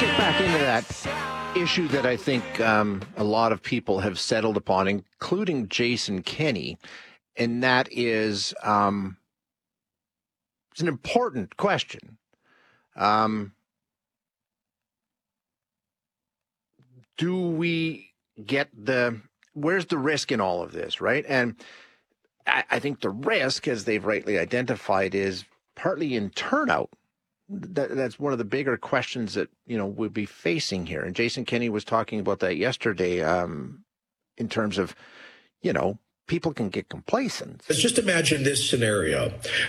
get back into that issue that I think a lot of people have settled upon, including Jason Kenney, and that is it's an important question. Do we get where's the risk in all of this, right? And I think the risk, as they've rightly identified, is partly in turnout. That's one of the bigger questions that, we'll be facing here. And Jason Kenney was talking about that yesterday in terms of, people can get complacent. Let's just imagine this scenario,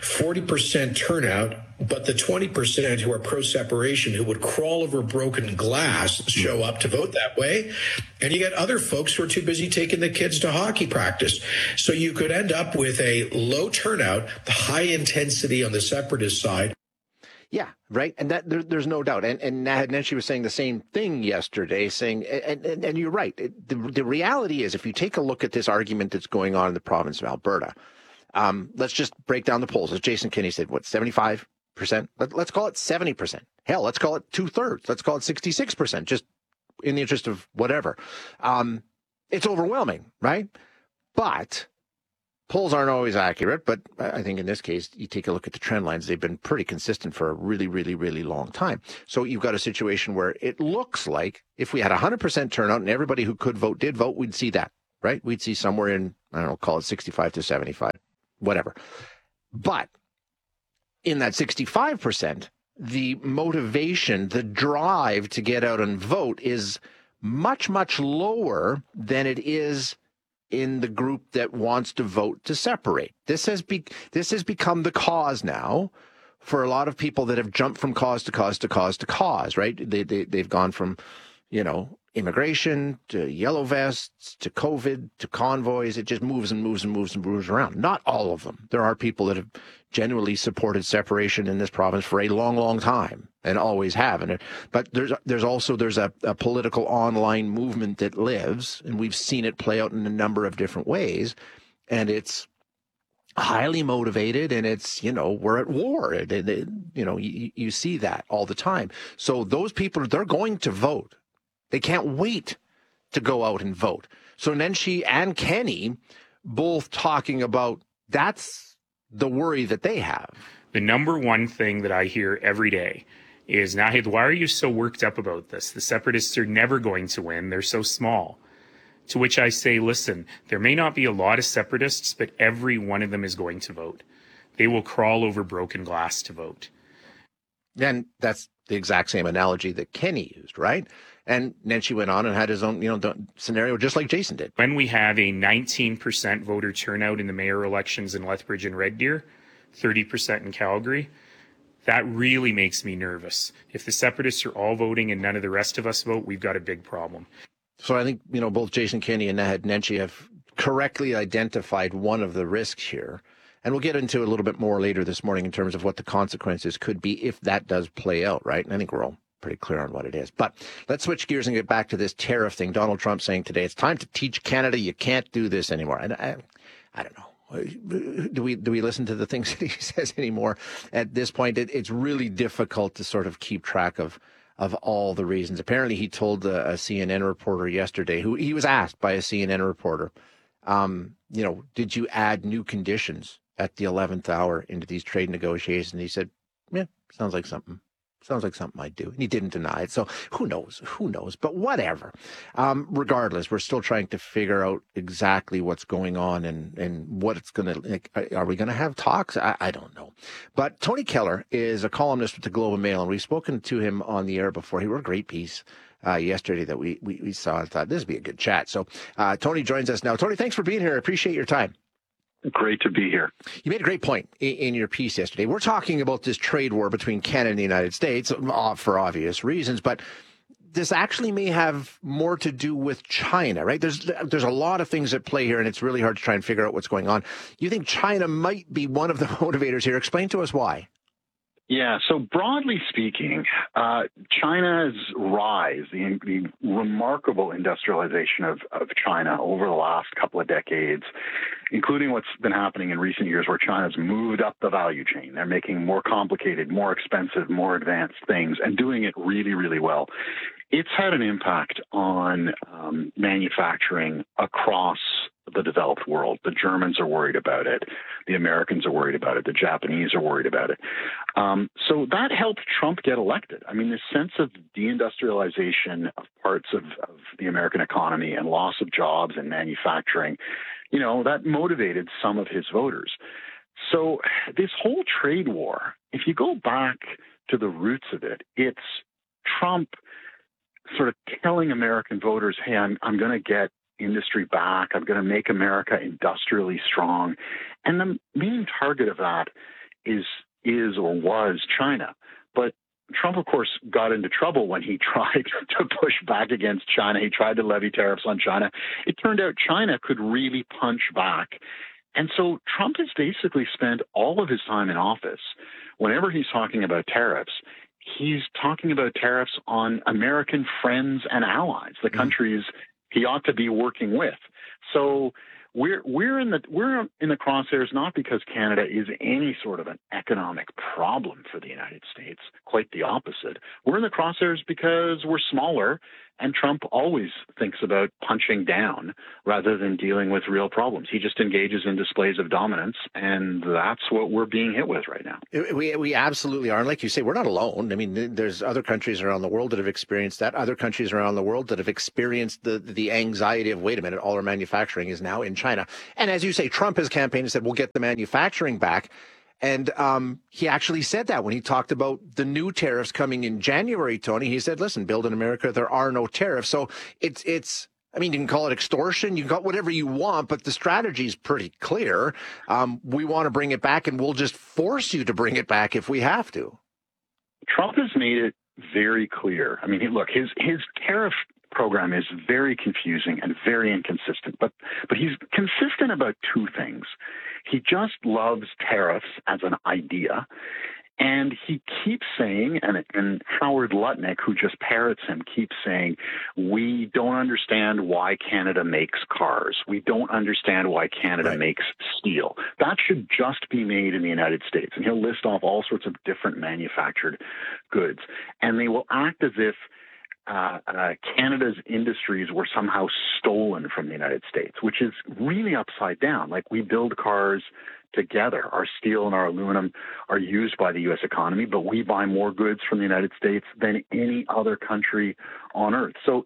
40% turnout, but the 20% who are pro-separation, who would crawl over broken glass, show up to vote that way. And you get other folks who are too busy taking the kids to hockey practice. So you could end up with a low turnout, the high intensity on the separatist side. Yeah, right. And that there's no doubt. And Nenshi was saying the same thing yesterday, saying, and you're right. The reality is, if you take a look at this argument that's going on in the province of Alberta, let's just break down the polls. As Jason Kenney said, 75%? Let's call it 70%. Hell, let's call it 2/3. Let's call it 66%, just in the interest of whatever. It's overwhelming, right? But polls aren't always accurate, but I think in this case, you take a look at the trend lines, they've been pretty consistent for a really, really, really long time. So you've got a situation where it looks like if we had 100% turnout and everybody who could vote did vote, we'd see that, right? We'd see somewhere in, call it 65 to 75, whatever. But in that 65%, the motivation, the drive to get out and vote is much, much lower than it is in the group that wants to vote to separate. This has become the cause now for a lot of people that have jumped from cause to cause to cause to cause, right? They've gone from, immigration to yellow vests to COVID to convoys. It just moves and moves and moves and moves around. Not all of them. There are people that have genuinely supported separation in this province for a long, long time and always have. But there's also a political online movement that lives, and we've seen it play out in a number of different ways. And it's highly motivated, and it's, we're at war. You see that all the time. So those people, they're going to vote. They can't wait to go out and vote. So Nenshi and Kenney both talking about that's the worry that they have. The number one thing that I hear every day is, Nahid, why are you so worked up about this? The separatists are never going to win. They're so small. To which I say, listen, there may not be a lot of separatists, but every one of them is going to vote. They will crawl over broken glass to vote. And that's the exact same analogy that Kenney used, right? And Nenshi went on and had his own, scenario just like Jason did. When we have a 19% voter turnout in the mayor elections in Lethbridge and Red Deer, 30% in Calgary, that really makes me nervous. If the separatists are all voting and none of the rest of us vote, we've got a big problem. So I think, both Jason Kenney and Naheed Nenshi have correctly identified one of the risks here. And we'll get into a little bit more later this morning in terms of what the consequences could be if that does play out, right? And I think we're all pretty clear on what it is. But let's switch gears and get back to this tariff thing. Donald Trump saying today, it's time to teach Canada you can't do this anymore. And I don't know. Do we listen to the things that he says anymore? At this point, it's really difficult to sort of keep track of all the reasons. Apparently, he told a CNN reporter yesterday, who he was asked by a CNN reporter, did you add new conditions at the 11th hour into these trade negotiations? And he said, yeah, sounds like something I'd do. And he didn't deny it. So who knows? But whatever. Regardless, we're still trying to figure out exactly what's going on and what it's going to, like, are we going to have talks? I don't know. But Tony Keller is a columnist with the Globe and Mail, and we've spoken to him on the air before. He wrote a great piece yesterday that we saw and thought this would be a good chat. So Tony joins us now. Tony, thanks for being here. I appreciate your time. Great to be here. You made a great point in your piece yesterday. We're talking about this trade war between Canada and the United States for obvious reasons, but this actually may have more to do with China, right? There's a lot of things at play here, and it's really hard to try and figure out what's going on. You think China might be one of the motivators here? Explain to us why. Yeah, so broadly speaking, China's rise, the remarkable industrialization of China over the last couple of decades, including what's been happening in recent years where China's moved up the value chain. They're making more complicated, more expensive, more advanced things and doing it really, really well. It's had an impact on manufacturing across the developed world. The Germans are worried about it. The Americans are worried about it. The Japanese are worried about it. So that helped Trump get elected. I mean, this sense of deindustrialization of parts of the American economy and loss of jobs and manufacturing, that motivated some of his voters. So this whole trade war, if you go back to the roots of it, it's Trump sort of telling American voters, hey, I'm going to get industry back. I'm going to make America industrially strong. And the main target of that is or was China. But Trump, of course, got into trouble when he tried to push back against China. He tried to levy tariffs on China. It turned out China could really punch back. And so Trump has basically spent all of his time in office, whenever he's talking about tariffs, he's talking about tariffs on American friends and allies, the countries he ought to be working with. So we're in the crosshairs not because Canada is any sort of an economic problem for the United States. Quite the opposite. We're in the crosshairs because we're smaller, and Trump always thinks about punching down rather than dealing with real problems. He just engages in displays of dominance, and that's what we're being hit with right now. We absolutely are. And like you say, we're not alone. I mean, there's other countries around the world that have experienced that. Other countries around the world that have experienced the anxiety of, wait a minute, all our manufacturing is now in China. And as you say, Trump has campaigned and said, we'll get the manufacturing back. And he actually said that when he talked about the new tariffs coming in January, Tony. He said, listen, build in America, there are no tariffs. So it's I mean, you can call it extortion, you can call it whatever you want, but the strategy is pretty clear. We want to bring it back, and we'll just force you to bring it back if we have to. Trump has made it very clear. I mean, look, his tariff program is very confusing and very inconsistent, but he's consistent about two things. He just loves tariffs as an idea, and he keeps saying, and Howard Lutnick, who just parrots him, keeps saying, we don't understand why Canada makes cars. We don't understand why Canada makes steel. That should just be made in the United States. And he'll list off all sorts of different manufactured goods. And they will act as if Canada's industries were somehow stolen from the United States, which is really upside down. Like, we build cars together. Our steel and our aluminum are used by the U.S. economy, but we buy more goods from the United States than any other country on earth. So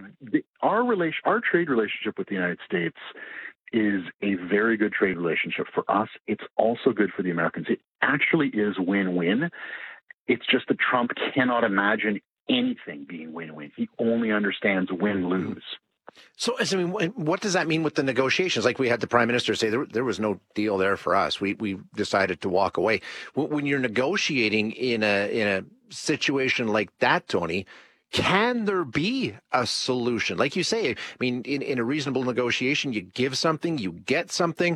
our trade relationship with the United States is a very good trade relationship for us. It's also good for the Americans. It actually is win-win. It's just that Trump cannot imagine anything being win-win. He only understands win-lose. So, I mean, what does that mean with the negotiations? Like, we had the prime minister say there was no deal there for us. We decided to walk away. When you're negotiating in a situation like that, Tony, can there be a solution? Like you say, I mean, in a reasonable negotiation, you give something, you get something.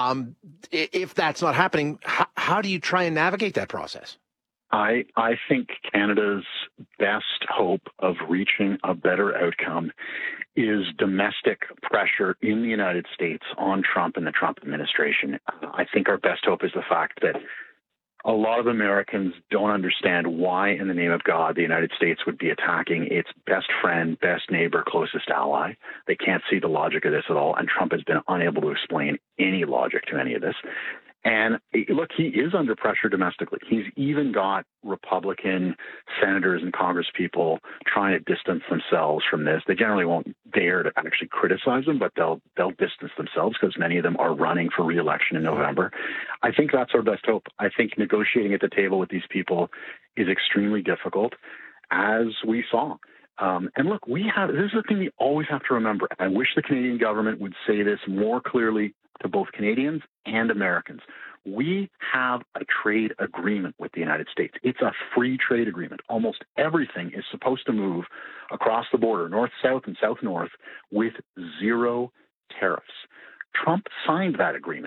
If that's not happening, how do you try and navigate that process? I think Canada's best hope of reaching a better outcome is domestic pressure in the United States on Trump and the Trump administration. I think our best hope is the fact that a lot of Americans don't understand why, in the name of God, the United States would be attacking its best friend, best neighbor, closest ally. They can't see the logic of this at all, and Trump has been unable to explain any logic to any of this. And look, he is under pressure domestically. He's even got Republican senators and congresspeople trying to distance themselves from this. They generally won't dare to actually criticize him, but they'll distance themselves because many of them are running for re-election in November. I think that's our best hope. I think negotiating at the table with these people is extremely difficult, as we saw. And look, this is the thing we always have to remember. I wish the Canadian government would say this more clearly to both Canadians and Americans. We have a trade agreement with the United States. It's a free trade agreement. Almost everything is supposed to move across the border, north-south and south-north, with zero tariffs. Trump signed that agreement.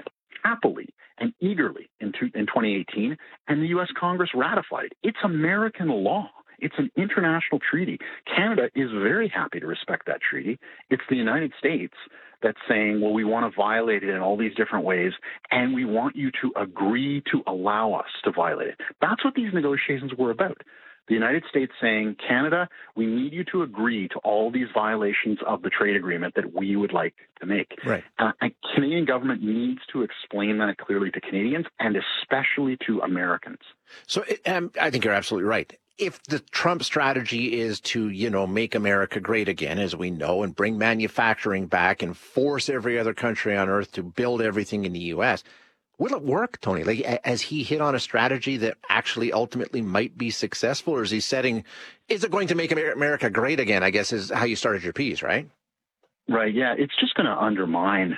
happily and eagerly in 2018, and the U.S. Congress ratified it. It's American law. It's an international treaty. Canada is very happy to respect that treaty. It's the United States that's saying, well, we want to violate it in all these different ways, and we want you to agree to allow us to violate it. That's what these negotiations were about. The United States saying, Canada, we need you to agree to all these violations of the trade agreement that we would like to make. Right. And Canadian government needs to explain that clearly to Canadians and especially to Americans. So I think you're absolutely right. If the Trump strategy is to, make America great again, as we know, and bring manufacturing back and force every other country on earth to build everything in the U.S., will it work, Tony? Like, has he hit on a strategy that actually ultimately might be successful, or is is it going to make America great again, I guess, is how you started your piece, right? Right. Yeah. It's just going to undermine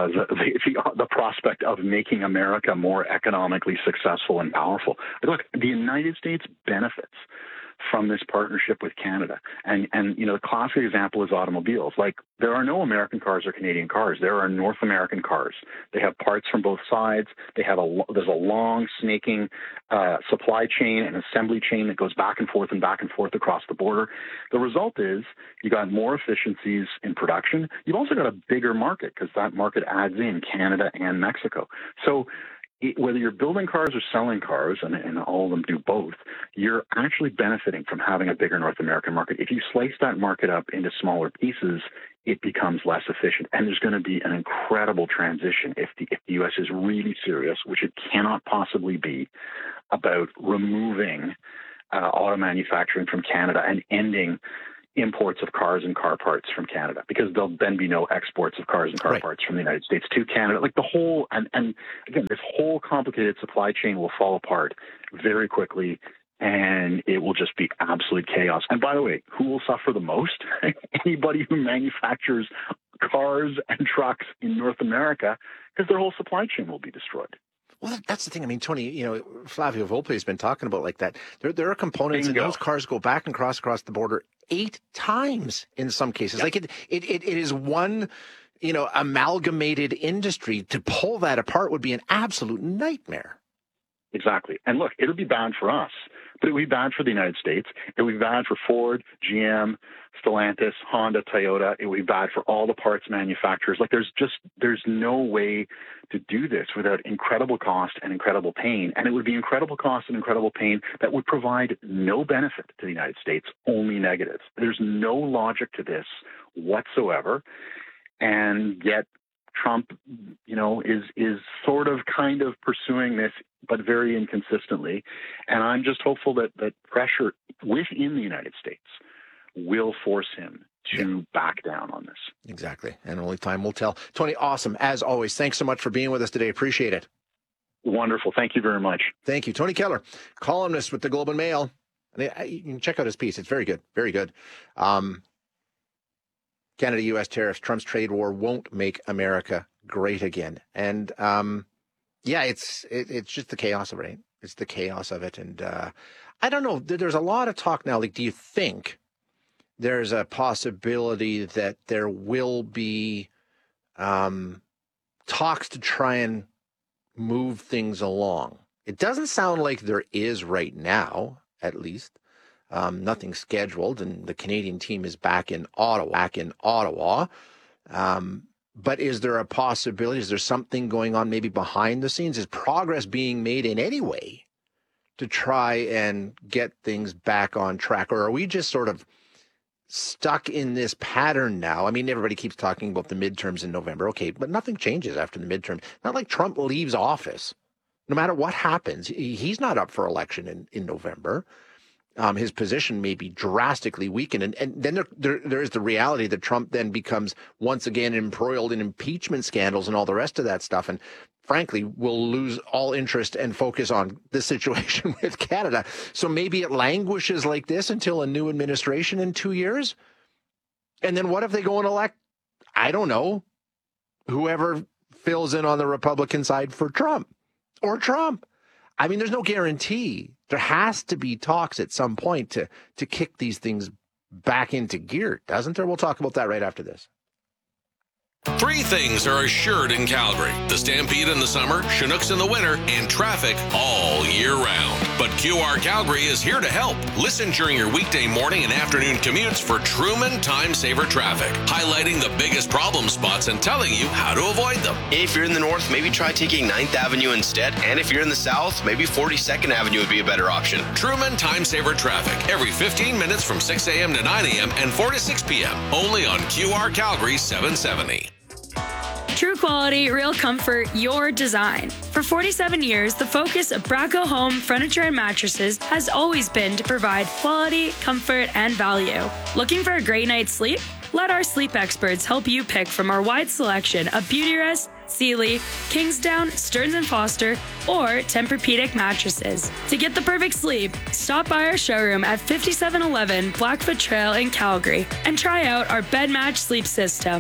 the prospect of making America more economically successful and powerful. But look, the United States benefits from this partnership with Canada. And the classic example is automobiles. Like, there are no American cars or Canadian cars. There are North American cars. They have parts from both sides. There's a long snaking supply chain and assembly chain that goes back and forth across the border. The result is you got more efficiencies in production. You've also got a bigger market because that market adds in Canada and Mexico. So whether you're building cars or selling cars, and all of them do both, you're actually benefiting from having a bigger North American market. If you slice that market up into smaller pieces, it becomes less efficient. And there's going to be an incredible transition if the U.S. is really serious, which it cannot possibly be, about removing auto manufacturing from Canada and ending imports of cars and car parts from Canada, because there'll then be no exports of cars and car parts from the United States to Canada. Like the whole, and again, this whole complicated supply chain will fall apart very quickly, and it will just be absolute chaos. And by the way, who will suffer the most? Anybody who manufactures cars and trucks in North America, because their whole supply chain will be destroyed. Well, that's the thing. I mean, Tony, Flavio Volpe has been talking about like that. There are components, and those cars go back and across the border 8 times in some cases. Yep. Like it is one, amalgamated industry. To pull that apart would be an absolute nightmare. Exactly. And look, it'll be bad for us, but it will be bad for the United States. It will be bad for Ford, GM, Stellantis, Honda, Toyota. It will be bad for all the parts manufacturers. Like there's no way to do this without incredible cost and incredible pain. And it would be incredible cost and incredible pain that would provide no benefit to the United States, only negatives. There's no logic to this whatsoever. And yet Trump, is sort of kind of pursuing this, but very inconsistently. And I'm just hopeful that pressure within the United States will force him to back down on this. Exactly. And only time will tell. Tony, awesome. As always, thanks so much for being with us today. Appreciate it. Wonderful. Thank you very much. Thank you. Tony Keller, columnist with the Globe and Mail. You can check out his piece. It's very good. Very good. Canada-U.S. tariffs, Trump's trade war won't make America great again. And it's just the chaos of it. Right? It's the chaos of it. And I don't know. There's a lot of talk now. Like, do you think there's a possibility that there will be talks to try and move things along? It doesn't sound like there is right now, at least. Nothing scheduled, and the Canadian team is back in Ottawa. But is there a possibility? Is there something going on maybe behind the scenes? Is progress being made in any way to try and get things back on track? Or are we just sort of stuck in this pattern now? I mean, everybody keeps talking about the midterms in November. Okay, but nothing changes after the midterm. Not like Trump leaves office. No matter what happens, he's not up for election in November. His position may be drastically weakened. And then there is the reality that Trump then becomes once again embroiled in impeachment scandals and all the rest of that stuff. And frankly, will lose all interest and focus on the situation with Canada. So maybe it languishes like this until a new administration in 2 years. And then what if they go and elect, I don't know, whoever fills in on the Republican side for Trump or Trump? I mean, there's no guarantee. There has to be talks at some point to kick these things back into gear, doesn't there? We'll talk about that right after this. Three things are assured in Calgary: the Stampede in the summer, Chinooks in the winter, and traffic all year round. But QR Calgary is here to help. Listen during your weekday morning and afternoon commutes for Truman Time Saver Traffic, highlighting the biggest problem spots and telling you how to avoid them. If you're in the north, maybe try taking 9th Avenue instead. And if you're in the south, maybe 42nd Avenue would be a better option. Truman Time Saver Traffic, every 15 minutes from 6 a.m. to 9 a.m. and 4 to 6 p.m. Only on QR Calgary 770. True quality, real comfort, your design. For 47 years, the focus of Braco Home Furniture and Mattresses has always been to provide quality, comfort, and value. Looking for a great night's sleep? Let our sleep experts help you pick from our wide selection of Beautyrest, Sealy, Kingsdown, Stearns & Foster, or Tempur-Pedic mattresses. To get the perfect sleep, stop by our showroom at 5711 Blackfoot Trail in Calgary and try out our bed match sleep system.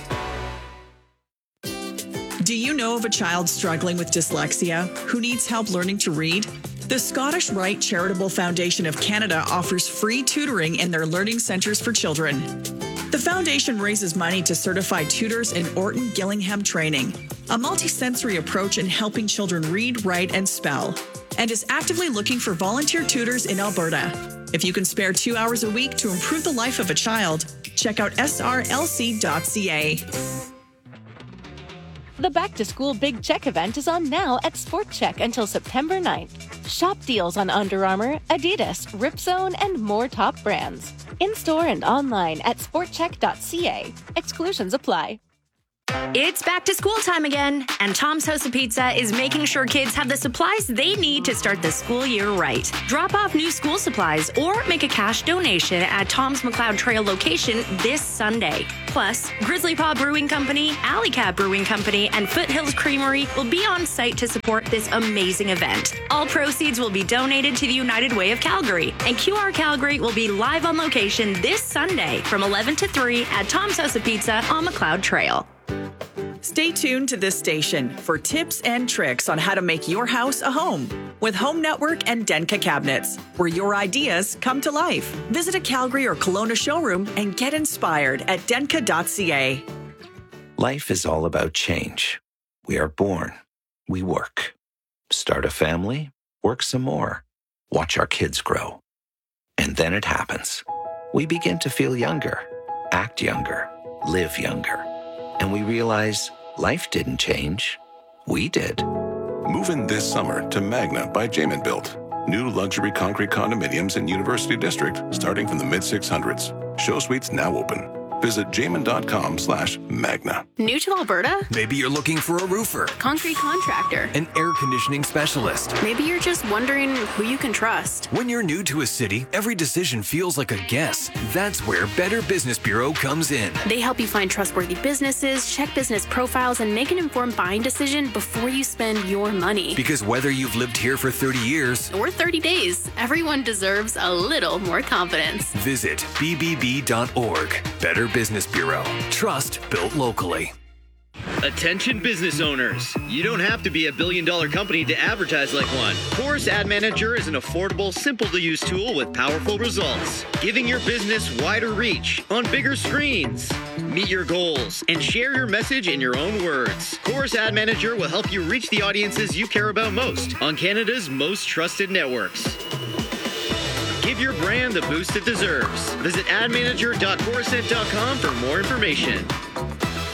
Do you know of a child struggling with dyslexia who needs help learning to read? The Scottish Rite Charitable Foundation of Canada offers free tutoring in their learning centres for children. The foundation raises money to certify tutors in Orton Gillingham training, a multisensory approach in helping children read, write, and spell, and is actively looking for volunteer tutors in Alberta. If you can spare 2 hours a week to improve the life of a child, check out srlc.ca. The Back to School Big Check event is on now at Sport Check until September 9th. Shop deals on Under Armour, Adidas, Ripzone, and more top brands. In-store and online at sportcheck.ca. Exclusions apply. It's back to school time again, and Tom's House of Pizza is making sure kids have the supplies they need to start the school year right. Drop off new school supplies or make a cash donation at Tom's McLeod Trail location this Sunday. Plus, Grizzly Paw Brewing Company, Alley Cat Brewing Company, and Foothills Creamery will be on site to support this amazing event. All proceeds will be donated to the United Way of Calgary, and QR Calgary will be live on location this Sunday from 11 to 3 at Tom's House of Pizza on McLeod Trail. Stay tuned to this station for tips and tricks on how to make your house a home with Home Network and Denka Cabinets, where your ideas come to life. Visit a Calgary or Kelowna showroom and get inspired at denka.ca. Life is all about change. We are born, we work, start a family, work some more, watch our kids grow. And then it happens. We begin to feel younger, act younger, live younger. And we realize life didn't change. We did. Move in this summer to Magna by Jamin Built. New luxury concrete condominiums in University District starting from the mid-600s. Show suites now open. Visit jamin.com/Magna. New to Alberta? Maybe you're looking for a roofer, concrete contractor, an air conditioning specialist. Maybe you're just wondering who you can trust. When you're new to a city, every decision feels like a guess. That's where Better Business Bureau comes in. They help you find trustworthy businesses, check business profiles, and make an informed buying decision before you spend your money. Because whether you've lived here for 30 years or 30 days, everyone deserves a little more confidence. Visit bbb.org. Better Business Bureau. Trust built locally. Attention business owners. You don't have to be a billion-dollar company to advertise like one. Chorus Ad Manager is an affordable, simple-to-use tool with powerful results, giving your business wider reach on bigger screens. Meet your goals and share your message in your own words. Chorus Ad Manager will help you reach the audiences you care about most on Canada's most trusted networks. Give your brand the boost it deserves. Visit admanager.corusent.com for more information.